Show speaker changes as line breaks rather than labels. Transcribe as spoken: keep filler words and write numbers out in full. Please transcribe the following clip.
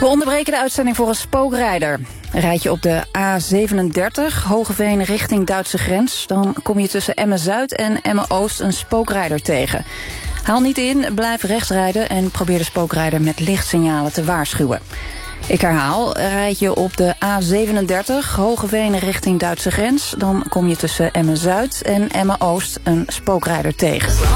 We onderbreken de uitzending voor een spookrijder. Rijd je op de A zevenendertig, Hogeveen richting Duitse grens, dan kom je tussen Emmen-Zuid en Emmen-Oost een spookrijder tegen. Haal niet in, blijf rechts rijden en probeer de spookrijder met lichtsignalen te waarschuwen. Ik herhaal, rijd je op de A zevenendertig, Hogeveen richting Duitse grens, dan kom je tussen Emmen-Zuid en Emmen-Oost een spookrijder tegen.